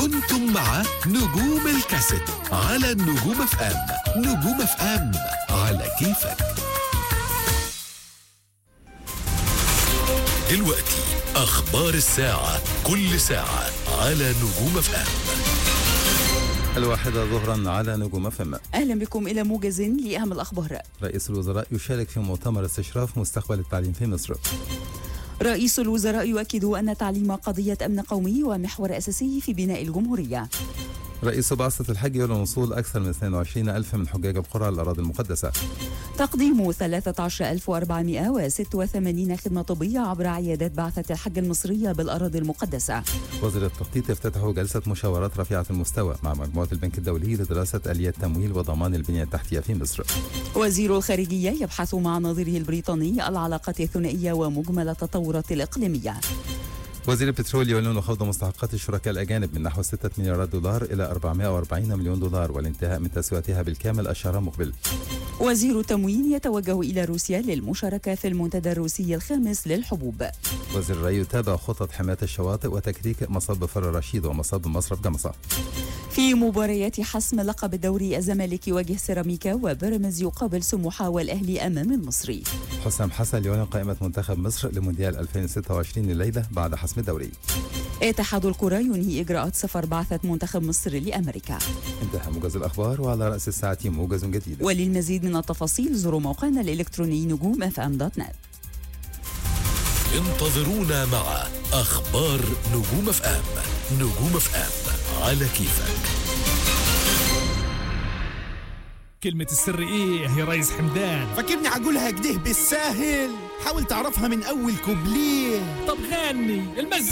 كنتم مع نجوم الكاسيت على النجوم اف ام. نجوم اف ام على كيفك. دلوقتي أخبار الساعة، كل ساعة على نجوم اف ام. 1 ظهرا على نجوم اف ام. أهلا بكم إلى موجز لأهم الأخبار. رئيس الوزراء يشارك في مؤتمر استشراف مستقبل التعليم في مصر. رئيس الوزراء يؤكد أن التعليم قضية أمن قومي ومحور أساسي في بناء الجمهورية. رئيس بعثة الحج يعلن وصول أكثر من 22,000 من حجاج القرى على الأراضي المقدسة. تقديم 13,486 خدمة طبية عبر عيادات بعثة الحج المصرية بالأراضي المقدسة. وزير التخطيط يفتتح جلسة مشاورات رفيعة المستوى مع مجموعة البنك الدولي لدراسة آليات تمويل وضمان البنية التحتية في مصر. وزير الخارجية يبحث مع نظيره البريطاني العلاقات الثنائية ومجمل التطورات الإقليمية. وزير البترول يعلن خفض مستحقات الشركاء الأجانب من نحو 6 مليارات دولار إلى 440 مليون دولار والانتهاء من تسويتها بالكامل الشهر المقبل. وزير التموين يتوجه إلى روسيا للمشاركة في المنتدى الروسي الخامس للحبوب. وزير الري يتابع خطط حماية الشواطئ وتكريك مصب فر رشيد ومصب مصرف جمصة. في مباريات حسم لقب الدوري الزمالك يواجه سيراميكا وبيراميدز يقابل سموحة والأهلي أمام المصري. حسام حسن يعلن قائمة منتخب مصر لمونديال 2026 الليلة بعد حسم الدوري. اتحاد الكرة ينهي إجراءات سفر بعثة منتخب مصر لأمريكا. انتهى موجز الأخبار وعلى رأس الساعة موجز جديد. وللمزيد من التفاصيل زوروا موقعنا الإلكتروني نجوم.fm.net. انتظرونا مع أخبار نجوم اف ام. نجوم اف ام على كيفك. كلمة السر ايه يا ريس حمدان؟ فاكرني هقولها كده بالساهل؟ حاول تعرفها من اول كوبليه. طب غني المزيكا.